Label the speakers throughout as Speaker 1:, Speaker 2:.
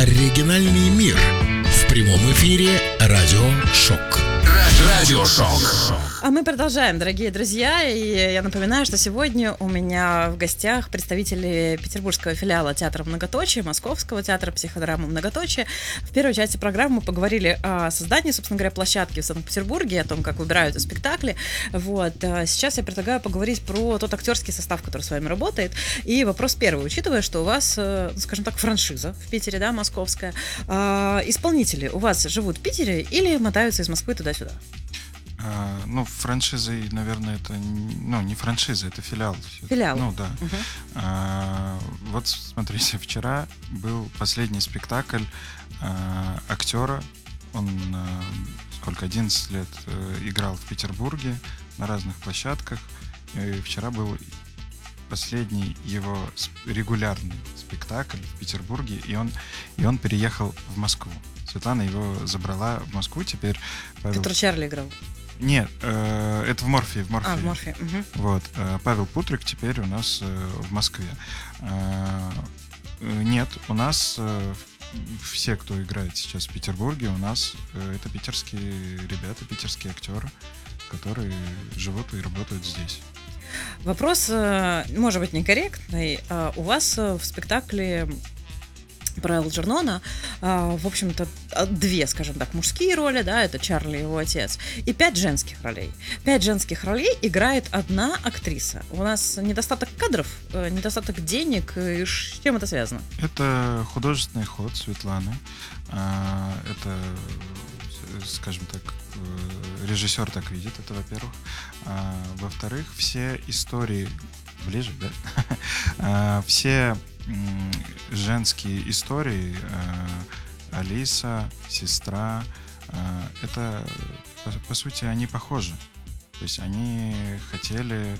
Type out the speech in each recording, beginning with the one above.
Speaker 1: Оригинальный мир. В прямом эфире Радио Шок. Радио Шок.
Speaker 2: А мы продолжаем, дорогие друзья, и я напоминаю, что сегодня у меня в гостях представители петербургского филиала театра «Многоточие», Московского театра психодрамы «Многоточие». В первой части программы мы поговорили о создании, собственно говоря, площадки в Санкт-Петербурге, о том, как выбираются спектакли. Вот. Сейчас я предлагаю поговорить про тот актерский состав, который с вами работает. И вопрос первый. Учитывая, что у вас, скажем так, франшиза в Питере, да, московская, исполнители у вас живут в Питере или мотаются из Москвы туда-сюда?
Speaker 3: Франшизой, наверное, это не франшиза, это филиал.
Speaker 2: Филиал.
Speaker 3: Ну, да. Вот, смотрите, вчера был последний спектакль актера. Он 11 лет играл в Петербурге на разных площадках. И вчера был последний его регулярный спектакль в Петербурге, и он переехал в Москву. Светлана его забрала в Москву, теперь Павел...
Speaker 2: Который Чарли играл?
Speaker 3: Нет, это в Морфии.
Speaker 2: В Морфии. Угу.
Speaker 3: Вот. Павел Путрик теперь у нас в Москве. Нет, у нас все, кто играет сейчас в Петербурге, у нас это питерские ребята, питерские актеры, которые живут и работают здесь.
Speaker 2: Вопрос, может быть, некорректный. У вас в спектакле про Элджернона, в общем-то, 2, скажем так, мужские роли, да, это Чарли и его отец, и 5 женских ролей. 5 женских ролей играет одна актриса. У нас недостаток кадров, недостаток денег, и с чем это связано?
Speaker 3: Это художественный ход Светланы. Это, скажем так, режиссер так видит, это, во-первых. Во-вторых, все истории... Ближе, да? Все женские истории, Алиса, сестра, это, по сути, они похожи. То есть они хотели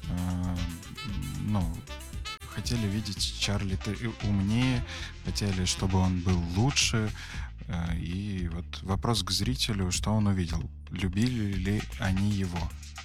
Speaker 3: видеть Чарли умнее, хотели, чтобы он был лучше. И вот вопрос к зрителю, что он увидел. Любили ли они его?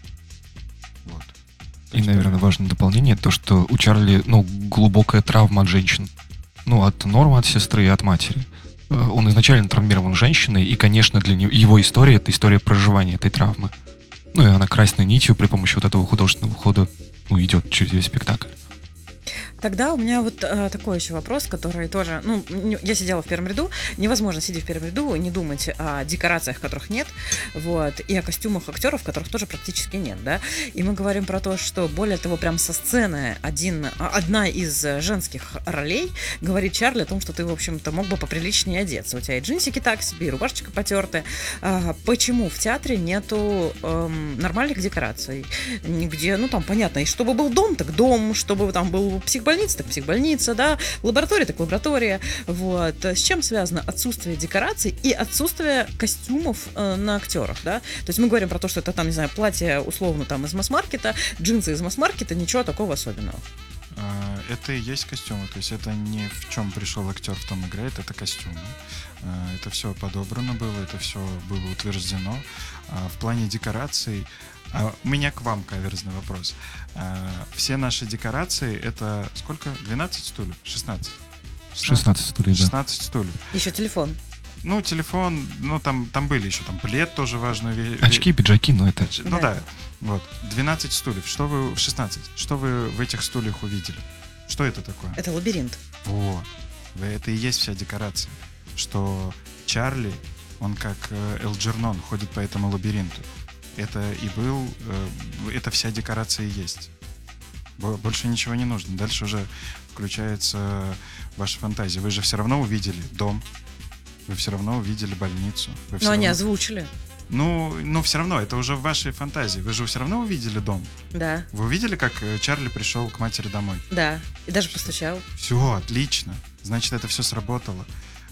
Speaker 3: Вот.
Speaker 4: И, наверное, важное дополнение, то, что у Чарли, глубокая травма от женщин. От Нормы, от сестры и от матери. Он изначально травмирован женщиной, и, конечно, для него его история — это история проживания этой травмы. И она красной нитью при помощи вот этого художественного хода, идет через весь спектакль.
Speaker 2: Тогда у меня вот такой еще вопрос, который тоже... я сидела в первом ряду. Невозможно, сидя в первом ряду, не думать о декорациях, которых нет, вот, и о костюмах актеров, которых тоже практически нет, да. И мы говорим про то, что, более того, прям со сцены одна из женских ролей говорит Чарли о том, что ты, в общем-то, мог бы поприличнее одеться. У тебя и джинсики так себе, и рубашечка потертая. Почему в театре нету нормальных декораций? Нигде, понятно, и чтобы был дом, так дом, чтобы там был психбольница, так психбольница, да, лаборатория, так лаборатория. Вот. С чем связано отсутствие декораций и отсутствие костюмов на актерах, да? То есть мы говорим про то, что это там, не знаю, платье условно там из масс-маркета, джинсы из масс-маркета, ничего такого особенного.
Speaker 3: Это и есть костюмы, то есть это не в чем пришел актер, в том играет, это костюмы. Это все подобрано было, это все было утверждено. В плане декораций у меня к вам каверзный вопрос. Все наши декорации — это сколько? 12 стульев? 16?
Speaker 4: 16 стульев,
Speaker 3: 16 стульев.
Speaker 2: Еще телефон.
Speaker 3: Телефон, там были еще, там плед тоже важная вещь.
Speaker 4: Очки, пиджаки, это...
Speaker 3: Да. Вот. 12 стульев. 16. Что вы в этих стульях увидели? Что это такое?
Speaker 2: Это лабиринт.
Speaker 3: Вот. Это и есть вся декорация. Что Чарли, он как Элджернон ходит по этому лабиринту. Это вся декорация и есть. Больше ничего не нужно. Дальше уже включается ваша фантазия. Вы же все равно увидели дом, вы все равно увидели больницу.
Speaker 2: Но они озвучили.
Speaker 3: Все равно, это уже в вашей фантазии. Вы же все равно увидели дом.
Speaker 2: Да.
Speaker 3: Вы увидели, как Чарли пришел к матери домой?
Speaker 2: Да, и даже постучал.
Speaker 3: Все, отлично. Значит, это все сработало.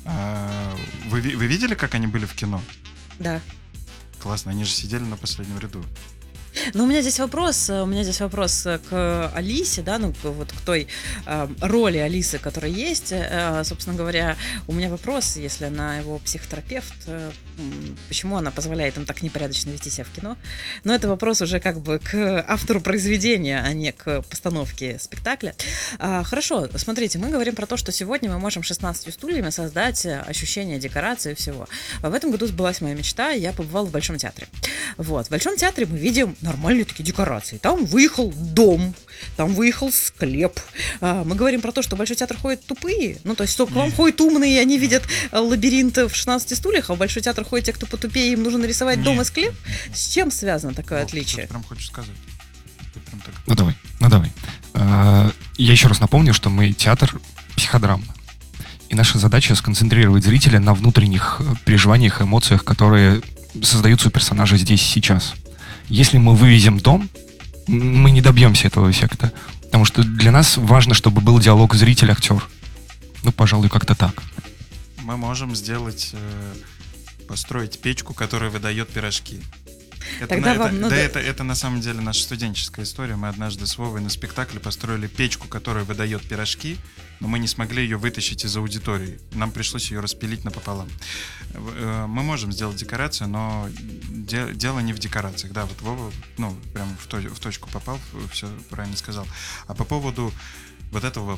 Speaker 3: Вы видели, как они были в кино?
Speaker 2: Да.
Speaker 3: Классно, они же сидели на последнем ряду.
Speaker 2: Но у меня здесь вопрос к Алисе, да, ну, вот к той роли Алисы, которая есть. Собственно говоря, у меня вопрос, если она его психотерапевт, почему она позволяет им так непорядочно вести себя в кино? Но это вопрос уже как бы к автору произведения, а не к постановке спектакля. Хорошо, смотрите, мы говорим про то, что сегодня мы можем 16 стульями создать ощущение декорации и всего. В этом году сбылась моя мечта, я побывала в Большом театре. Вот, в Большом театре мы видим нормальные такие декорации. Там выехал дом, там выехал склеп. Мы говорим про то, что в Большой театр ходят тупые. Ну, то есть, что к вам ходят умные, и они видят лабиринт в 16 стульях, а в Большой театр ходят те, кто потупее, им нужно нарисовать дом и склеп. С чем связано такое отличие?
Speaker 3: Ты прям хочешь сказать? Ты прям так...
Speaker 4: Ну давай. Я еще раз напомню, что мы театр психодрамы. И наша задача сконцентрировать зрителя на внутренних переживаниях, эмоциях, которые создаются у персонажа здесь и сейчас. Если мы вывезем дом, мы не добьемся этого эффекта. Потому что для нас важно, чтобы был диалог зритель-актер. Ну, пожалуй, как-то так.
Speaker 3: Мы можем построить печку, которая выдает пирожки. Это на самом деле наша студенческая история. Мы однажды с Вовой на спектакле построили печку, которая выдает пирожки, но мы не смогли ее вытащить из аудитории. Нам пришлось ее распилить напополам. Мы можем сделать декорацию, но дело не в декорациях. Да, вот Вова, прям в точку попал, все правильно сказал. А по поводу вот этого,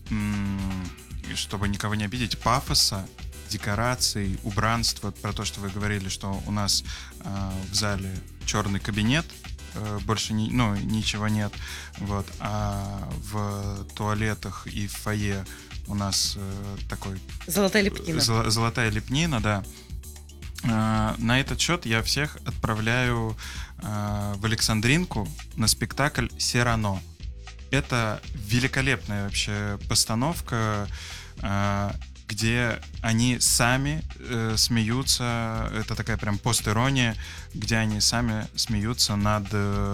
Speaker 3: чтобы никого не обидеть, пафоса, декораций, убранства, про то, что вы говорили, что у нас в зале черный кабинет, больше ничего нет, вот, а в туалетах и в фойе у нас такой...
Speaker 2: Золотая лепнина.
Speaker 3: Золотая лепнина, да. На этот счет я всех отправляю в Александринку на спектакль «Сирано». Это великолепная вообще постановка, где они сами смеются, это такая прям пост-ирония, где они сами смеются над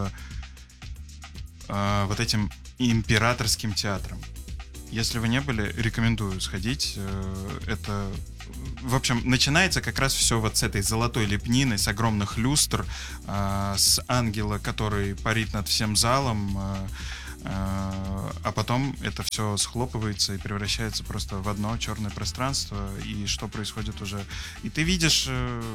Speaker 3: вот этим императорским театром. Если вы не были, рекомендую сходить. Это, в общем, начинается как раз все вот с этой золотой лепнины, с огромных люстр, с ангела, который парит над всем залом, а потом это все схлопывается и превращается просто в одно черное пространство, и что происходит уже. И ты видишь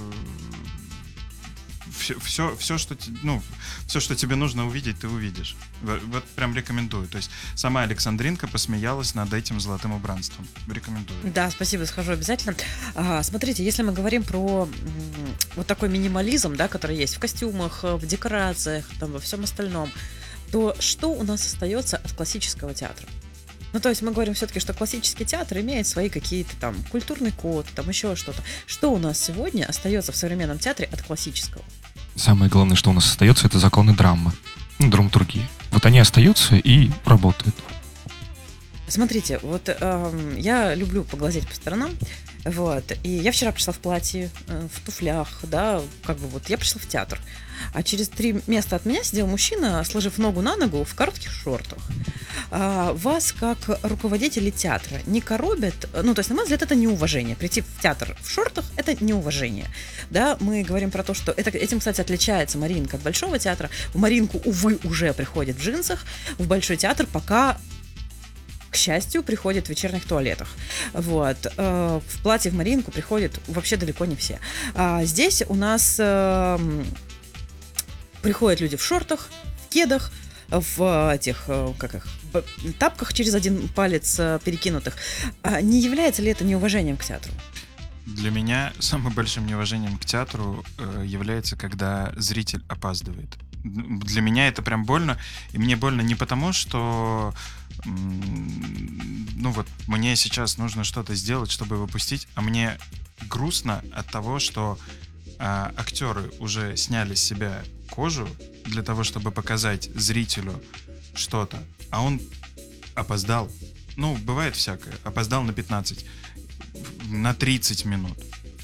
Speaker 3: все, что тебе нужно увидеть, ты увидишь. Вот прям рекомендую. То есть сама Александринка посмеялась над этим золотым убранством. Рекомендую.
Speaker 2: Да, спасибо, схожу обязательно. Смотрите, если мы говорим про вот такой минимализм, да, который есть в костюмах, в декорациях, там, во всем остальном, то что у нас остается от классического театра? Ну, то есть мы говорим все-таки, что классический театр имеет свои какие-то там культурный код, там еще что-то. Что у нас сегодня остается в современном театре от классического?
Speaker 4: Самое главное, что у нас остается, это законы драмы, драматургии. Вот они остаются и работают.
Speaker 2: Смотрите, вот я люблю поглазеть по сторонам, вот, и я вчера пришла в платье, в туфлях, да, как бы вот, я пришла в театр, а через 3 места от меня сидел мужчина, сложив ногу на ногу, в коротких шортах. Вас, как руководители театра, не коробит, ну, то есть, на мой взгляд, это неуважение. Прийти в театр в шортах – это неуважение. Да, мы говорим про то, что этим, кстати, отличается Маринка от Большого театра. В Маринку, увы, уже приходит в джинсах, в Большой театр пока, к счастью, приходят в вечерних туалетах. Вот. В платье в Маринку приходят вообще далеко не все. Здесь у нас приходят люди в шортах, в кедах, в этих, тапках через один палец перекинутых. Не является ли это неуважением к театру?
Speaker 3: Для меня самым большим неуважением к театру является, когда зритель опаздывает. Для меня это прям больно. И мне больно не потому, что мне сейчас нужно что-то сделать, чтобы выпустить, а мне грустно от того, что актеры уже сняли с себя кожу для того, чтобы показать зрителю что-то, а он опоздал. Ну, бывает всякое. Опоздал на 15, на 30 минут.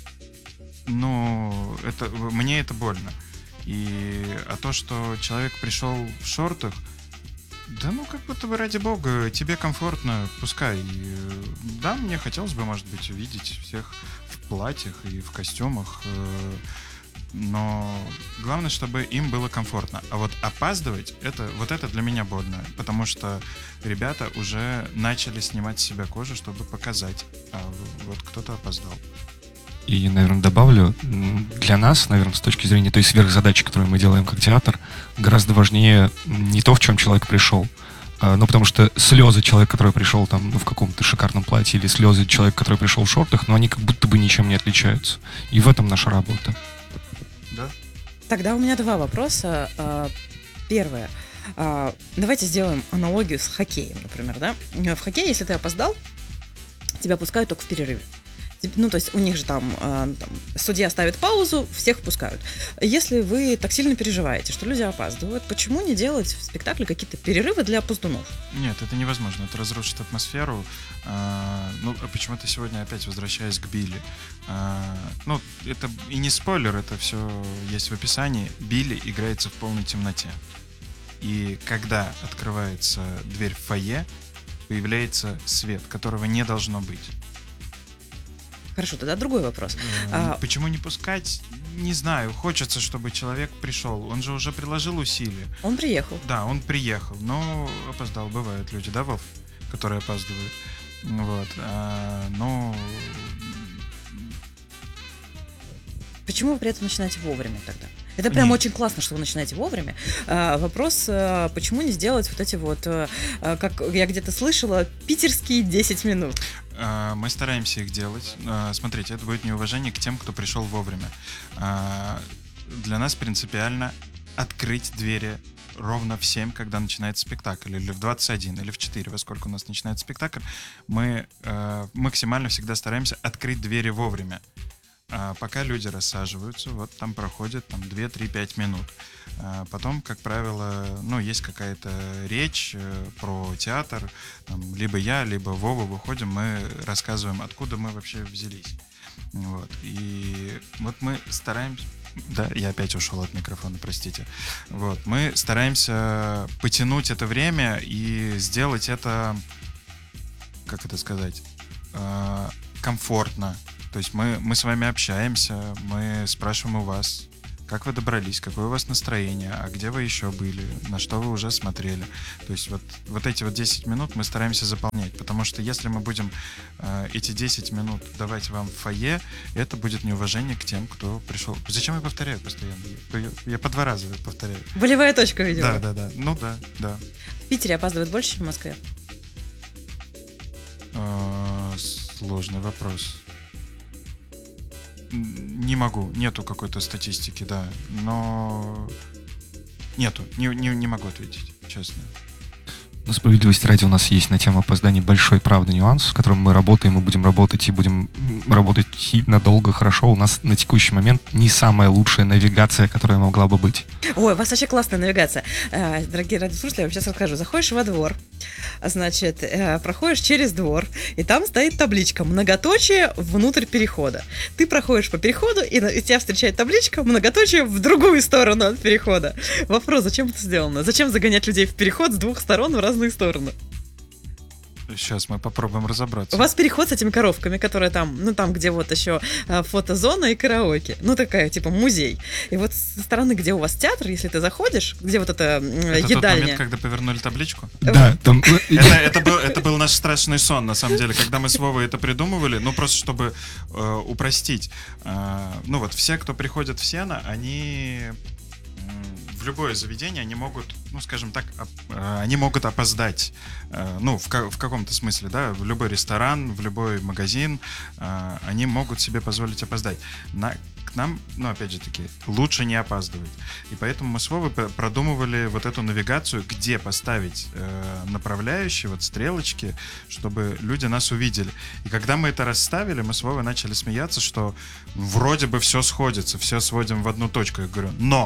Speaker 3: Ну, мне это больно. А то, что человек пришел в шортах, да ну как будто бы ради бога, тебе комфортно, пускай. Да, мне хотелось бы, может быть, увидеть всех в платьях и в костюмах. но главное, чтобы им было комфортно. А вот опаздывать, это для меня больно, потому что ребята уже начали снимать с себя кожу, чтобы показать, а вот кто-то опоздал.
Speaker 4: И, наверное, добавлю, для нас, наверное, с точки зрения той сверхзадачи, которую мы делаем как театр, гораздо важнее не то, в чем человек пришел. Ну, потому что слезы человека, который пришел там в каком-то шикарном платье, или слезы человека, который пришел в шортах, но они как будто бы ничем не отличаются. И в этом наша работа.
Speaker 3: Да?
Speaker 2: Тогда у меня два вопроса. Первое. Давайте сделаем аналогию с хоккеем, например, да? В хоккее, если ты опоздал, тебя пускают только в перерыве. Ну, то есть у них же там судья ставит паузу, всех пускают. Если вы так сильно переживаете, что люди опаздывают, почему не делать в спектакле какие-то перерывы для опоздунов?
Speaker 3: Нет, это невозможно, это разрушит атмосферу. Ну, почему-то сегодня опять возвращаюсь к Билли. Ну, это и не спойлер, это все есть в описании. Билли играется в полной темноте. И когда открывается дверь в фойе, появляется свет, которого не должно быть.
Speaker 2: Хорошо, тогда другой вопрос.
Speaker 3: Почему не пускать? Не знаю. Хочется, чтобы человек пришел. Он же уже приложил усилия.
Speaker 2: Он приехал.
Speaker 3: Да, он приехал, но опоздал. Бывают люди, да, Вов, которые опаздывают. Вот. Но...
Speaker 2: Почему вы при этом начинаете вовремя тогда? Это прям очень классно, что вы начинаете вовремя. Вопрос, почему не сделать вот эти вот, как я где-то слышала, питерские 10 минут?
Speaker 3: Мы стараемся их делать. Смотрите, это будет неуважение к тем, кто пришел вовремя. Для нас принципиально открыть двери ровно в 7, когда начинается спектакль, или в 21, или в 4, во сколько у нас начинается спектакль. Мы максимально всегда стараемся открыть двери вовремя. Пока люди рассаживаются, вот там проходит 2, 3, 5 минут. Потом, как правило, есть какая-то речь про театр. Либо я, либо Вова выходим, мы рассказываем, откуда мы вообще взялись. Вот. И вот мы стараемся... Да, я опять ушел от микрофона, простите. Вот. Мы стараемся потянуть это время и сделать это, как это сказать, комфортно. То есть мы с вами общаемся, мы спрашиваем у вас, как вы добрались, какое у вас настроение, а где вы еще были, на что вы уже смотрели. То есть вот эти 10 минут мы стараемся заполнять, потому что если мы будем эти 10 минут давать вам в фойе, это будет неуважение к тем, кто пришел. Зачем я повторяю постоянно? Я по 2 раза повторяю.
Speaker 2: Болевая точка, видимо.
Speaker 3: Да. Ну да.
Speaker 2: В Питере опаздывают больше, чем в Москве?
Speaker 3: Сложный вопрос. Не могу, нету какой-то статистики, да, но нету, не могу ответить, честно.
Speaker 4: На «Справедливости ради» у нас есть на тему опозданий большой, правда, нюанс, с которым мы работаем и будем работать надолго, хорошо. У нас на текущий момент не самая лучшая навигация, которая могла бы быть.
Speaker 2: Ой, у вас вообще классная навигация. Дорогие радиослушатели, я вам сейчас расскажу. Заходишь во двор, значит, проходишь через двор, и там стоит табличка «Многоточие внутрь перехода». Ты проходишь по переходу, и тебя встречает табличка «Многоточие в другую сторону от перехода». Вопрос, зачем это сделано? Зачем загонять людей в переход с двух сторон в разные стороны?
Speaker 3: Сейчас мы попробуем разобраться.
Speaker 2: У вас переход с этими коровками, которые там, там, где вот еще фотозона и караоке. Такая, типа, музей. И вот со стороны, где у вас театр, если ты заходишь, где вот эта едальня.
Speaker 3: Это тот момент, когда повернули табличку?
Speaker 4: Да.
Speaker 3: Это был наш страшный сон, на самом деле, когда мы с Вовой это придумывали, просто чтобы упростить. Все, кто приходят в Сено, они... В любое заведение они могут, скажем так, они могут опоздать. В каком-то смысле, да, в любой ресторан, в любой магазин они могут себе позволить опоздать. К нам, опять же таки, лучше не опаздывать. И поэтому мы с Вовой продумывали вот эту навигацию, где поставить направляющие, стрелочки, чтобы люди нас увидели. И когда мы это расставили, мы с Вовой начали смеяться, что вроде бы все сходится, все сводим в одну точку. Я говорю, но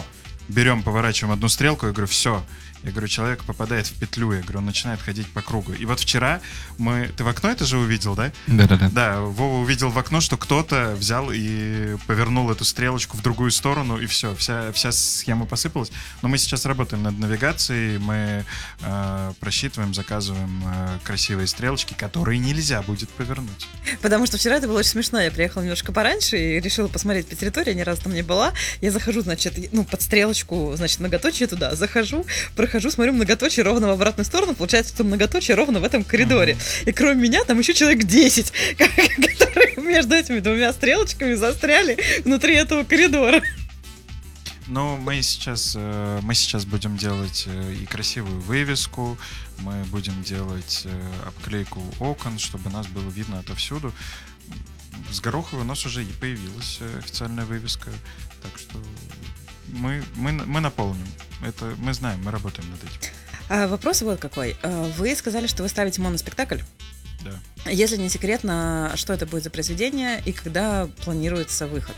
Speaker 3: берем, поворачиваем одну стрелку, я говорю, все. Я говорю, человек попадает в петлю, я говорю, он начинает ходить по кругу. И вот вчера ты в окно это же увидел, да?
Speaker 4: Да-да-да.
Speaker 3: Да, Вова увидел в окно, что кто-то взял и повернул эту стрелочку в другую сторону, и все, вся схема посыпалась. Но мы сейчас работаем над навигацией, мы просчитываем, заказываем красивые стрелочки, которые нельзя будет повернуть.
Speaker 2: Потому что вчера это было очень смешно. Я приехала немножко пораньше и решила посмотреть по территории, ни разу там не была. Я захожу, значит, под стрелочку, значит, многоточие туда, захожу, прохожу, смотрю, многоточие ровно в обратную сторону, получается, что многоточие ровно в этом коридоре. И кроме меня там еще человек 10, которые между этими двумя стрелочками застряли внутри этого коридора.
Speaker 3: Ну, мы сейчас будем делать и красивую вывеску, мы будем делать обклейку окон, чтобы нас было видно отовсюду. С Гороховой у нас уже и появилась официальная вывеска, так что мы наполним. Это мы знаем, мы работаем над этим.
Speaker 2: Вопрос вот какой. Вы сказали, что вы ставите моноспектакль.
Speaker 3: Да.
Speaker 2: Если не секретно, что это будет за произведение и когда планируется выход?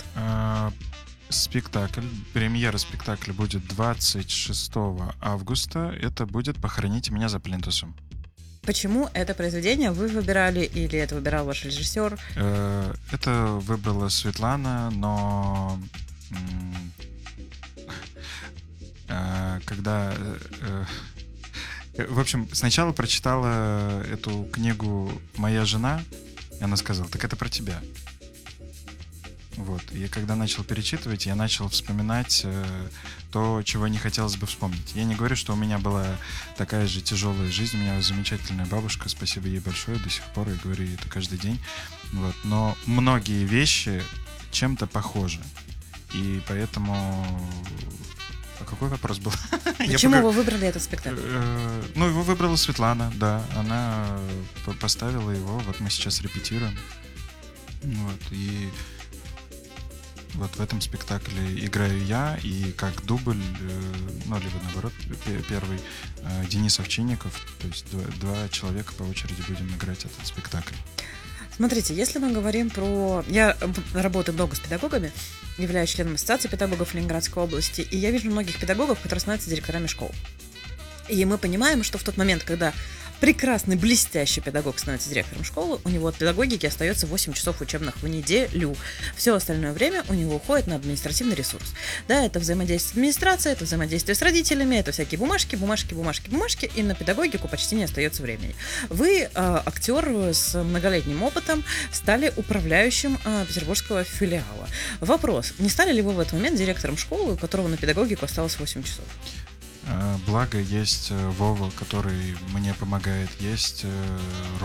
Speaker 3: Премьера спектакля будет 26 августа. Это будет «Похороните меня за плинтусом».
Speaker 2: Почему это произведение вы выбирали или это выбирал ваш режиссер?
Speaker 3: Это выбрала Светлана, но когда... В общем, сначала прочитала эту книгу моя жена, и она сказала, так это про тебя. Вот. И когда начал перечитывать, я начал вспоминать то, чего не хотелось бы вспомнить. Я не говорю, что у меня была такая же тяжелая жизнь. У меня замечательная бабушка, спасибо ей большое, до сих пор я говорю ей это каждый день. Вот. Но многие вещи чем-то похожи. И поэтому... А какой вопрос был?
Speaker 2: Почему вы выбрали этот спектакль?
Speaker 3: Ну, его выбрала Светлана, да. Она поставила его, вот мы сейчас репетируем. Вот, и вот в этом спектакле играю я, и как дубль, ну, либо наоборот, первый, Денис Овчинников. То есть два человека по очереди будем играть этот спектакль.
Speaker 2: Смотрите, если мы говорим про... Я работаю много с педагогами, являюсь членом Ассоциации педагогов Ленинградской области, и я вижу многих педагогов, которые становятся директорами школ. И мы понимаем, что в тот момент, когда прекрасный, блестящий педагог становится директором школы, у него от педагогики остается 8 часов учебных в неделю. Все остальное время у него уходит на административный ресурс. Да, это взаимодействие с администрацией, это взаимодействие с родителями, это всякие бумажки, и на педагогику почти не остается времени. Вы, актер с многолетним опытом, стали управляющим петербургского филиала. Вопрос, не стали ли вы в этот момент директором школы, у которого на педагогику осталось 8 часов?
Speaker 3: Благо есть Вова, который мне помогает, есть